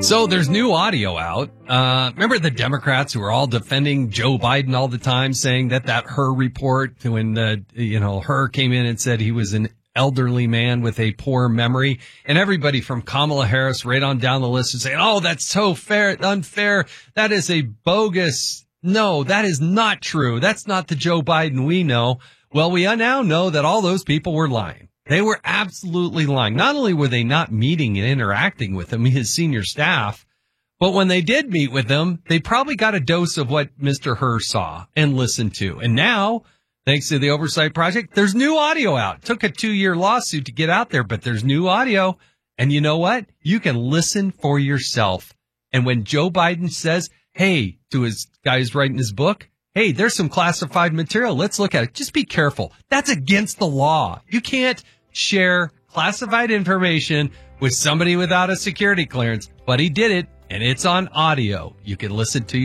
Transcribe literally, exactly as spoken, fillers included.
So there's new audio out. Uh, remember the Democrats who were all defending Joe Biden all the time, saying that that Hur report, when the, you know, Hur came in and said he was an elderly man with a poor memory, and everybody from Kamala Harris right on down the list is saying, oh, that's so fair, unfair. That is a bogus. No, that is not true. That's not the Joe Biden we know. Well, we now know that all those people were lying. They were absolutely lying. Not only were they not meeting and interacting with him, his senior staff, but when they did meet with him, they probably got a dose of what Mister Hur saw and listened to. And now, thanks to the Oversight Project, there's new audio out. It took a two-year lawsuit to get out there, but there's new audio. And you know what? You can listen for yourself. And when Joe Biden says, hey, to his guys writing his book, hey, there's some classified material. Let's look at it. Just be careful. That's against the law. You can't share classified information with somebody without a security clearance, but he did it, and it's on audio. You can listen to